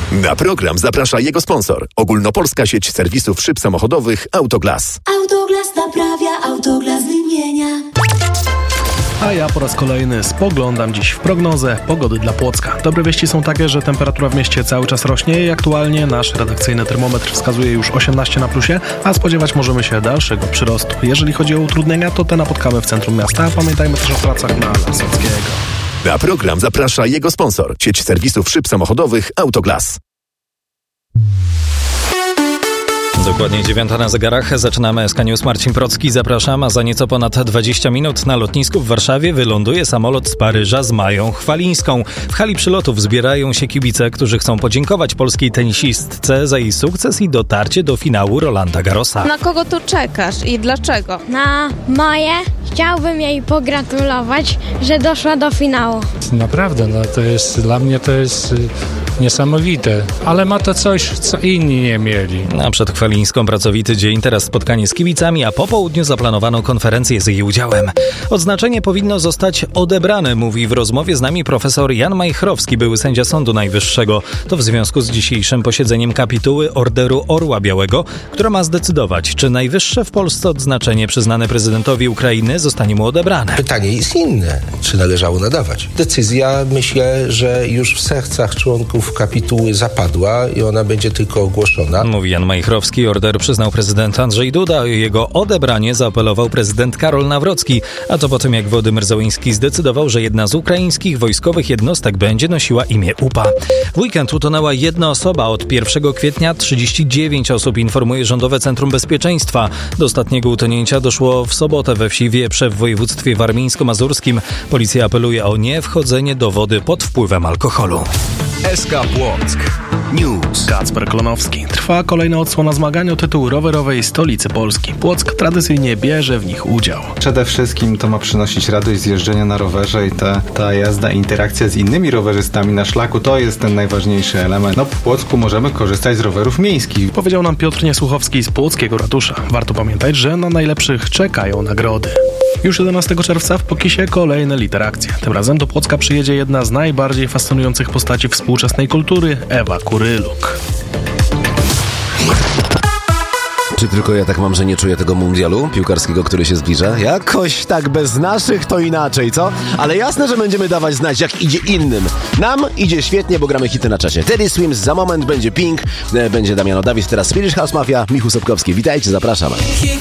Na program zaprasza jego sponsor. Ogólnopolska sieć serwisów szyb samochodowych Autoglas. Autoglas naprawia, Autoglas wymienia. A ja po raz kolejny spoglądam dziś w prognozę pogody dla Płocka. Dobre wieści są takie, że temperatura w mieście cały czas rośnie i aktualnie nasz redakcyjny termometr wskazuje już 18 na plusie, a spodziewać możemy się dalszego przyrostu. Jeżeli chodzi o utrudnienia, to te napotkamy w centrum miasta, a pamiętajmy też o pracach na Lasockiego. Na program zaprasza jego sponsor. Sieć serwisów szyb samochodowych Autoglas. Dokładnie 9 na zegarach. Zaczynamy SK News. Marcin Procki, zapraszam. A za nieco ponad 20 minut na lotnisku w Warszawie wyląduje samolot z Paryża z Mają Chwalińską. W hali przylotów zbierają się kibice, którzy chcą podziękować polskiej tenisistce za jej sukces i dotarcie do finału Rolanda Garrosa. Na kogo tu czekasz i dlaczego? Na Maję. Chciałbym jej pogratulować, że doszła do finału. Naprawdę, to jest dla mnie niesamowite, ale ma to coś, co inni nie mieli. A przed Chwalińską pracowity dzień, teraz spotkanie z kibicami, a po południu zaplanowano konferencję z jej udziałem. Odznaczenie powinno zostać odebrane, mówi w rozmowie z nami profesor Jan Majchrowski, były sędzia Sądu Najwyższego. To w związku z dzisiejszym posiedzeniem kapituły Orderu Orła Białego, która ma zdecydować, czy najwyższe w Polsce odznaczenie przyznane prezydentowi Ukrainy zostanie mu odebrane. Pytanie jest inne, czy należało nadawać. Decyzja, myślę, że już w sercach członków kapituły zapadła i ona będzie tylko ogłoszona. Mówi Jan Majchrowski. Order przyznał prezydent Andrzej Duda. O jego odebranie zaapelował prezydent Karol Nawrocki. A to po tym, jak Wołodymyr Zełenski zdecydował, że jedna z ukraińskich wojskowych jednostek będzie nosiła imię UPA. W weekend utonęła jedna osoba. Od 1 kwietnia 39 osób, informuje Rządowe Centrum Bezpieczeństwa. Do ostatniego utonięcia doszło w sobotę we wsi Wieprze w województwie warmińsko-mazurskim. Policja apeluje o niewchodzenie do wody pod wpływem alkoholu. SK Płock News. Kacper Klonowski. Trwa kolejna odsłona zmagań o tytuł rowerowej stolicy Polski. Płock tradycyjnie bierze w nich udział. Przede wszystkim to ma przynosić radość z jeżdżenia na rowerze i ta jazda, interakcja z innymi rowerzystami na szlaku to jest ten najważniejszy element. W Płocku możemy korzystać z rowerów miejskich. Powiedział nam Piotr Niesłuchowski z Płockiego Ratusza. Warto pamiętać, że na najlepszych czekają nagrody. Już 11 czerwca w Pokisie kolejne literakcje. Tym razem do Płocka przyjedzie jedna z najbardziej fascynujących postaci współczesnej kultury, Ewa Kuryluk. Czy tylko ja tak mam, że nie czuję tego mundialu piłkarskiego, który się zbliża? Jakoś tak bez naszych to inaczej, co? Ale jasne, że będziemy dawać znać, jak idzie innym. Nam idzie świetnie, bo gramy hity na czasie. Teddy Swims, za moment będzie Pink, będzie Damiano Davis, teraz Swedish House Mafia, Michu Sobkowski. Witajcie, zapraszam.